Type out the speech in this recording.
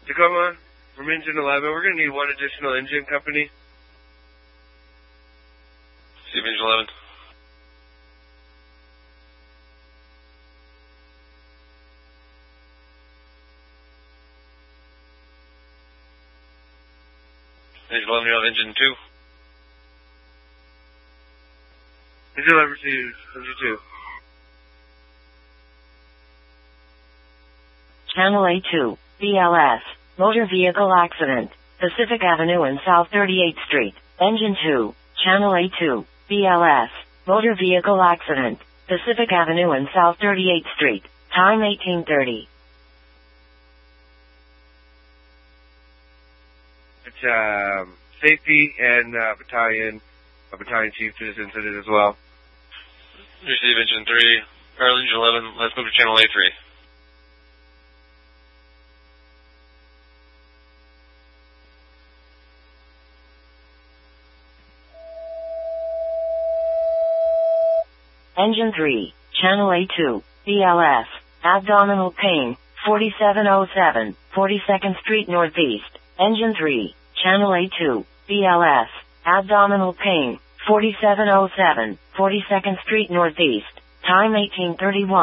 Tacoma, from engine 11, we're going to need one additional engine company. Receive engine 11. Engine 11, you have engine 2. Engine 11 receives engine 2. Channel A2, BLS, motor vehicle accident, Pacific Avenue and South 38th Street, engine 2, Channel A2, BLS, motor vehicle accident, Pacific Avenue and South 38th Street, time 18:30. It's, safety and, battalion chief is incident as well. Receive engine 3, or engine 11, let's move to channel A3. Engine 3, Channel A2, BLS, abdominal pain, 4707, 42nd Street Northeast, Engine 3, Channel A2, BLS, abdominal pain, 4707, 42nd Street Northeast, time 18:31.